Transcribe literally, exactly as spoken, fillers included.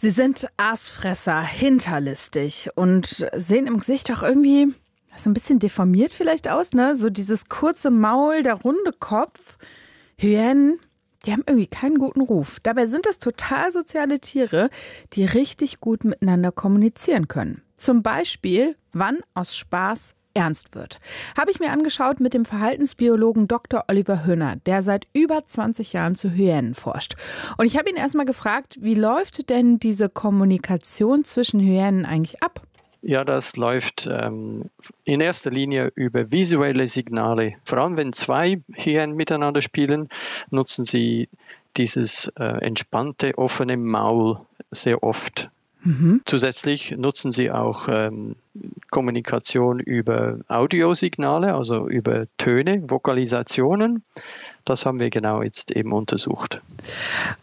Sie sind Aasfresser, hinterlistig und sehen im Gesicht auch irgendwie so ein bisschen deformiert vielleicht aus, ne? So dieses kurze Maul, der runde Kopf. Hyänen, die haben irgendwie keinen guten Ruf. Dabei sind es total soziale Tiere, die richtig gut miteinander kommunizieren können. Zum Beispiel, wann aus Spaß ernst wird. Habe ich mir angeschaut mit dem Verhaltensbiologen Doktor Oliver Hünner, der seit über zwanzig Jahren zu Hyänen forscht. Und ich habe ihn erstmal gefragt, wie läuft denn diese Kommunikation zwischen Hyänen eigentlich ab? Ja, das läuft ähm, in erster Linie über visuelle Signale. Vor allem, wenn zwei Hyänen miteinander spielen, nutzen sie dieses äh, entspannte, offene Maul sehr oft. Mhm. Zusätzlich nutzen sie auch ähm, Kommunikation über Audiosignale, also über Töne, Vokalisationen. Das haben wir genau jetzt eben untersucht.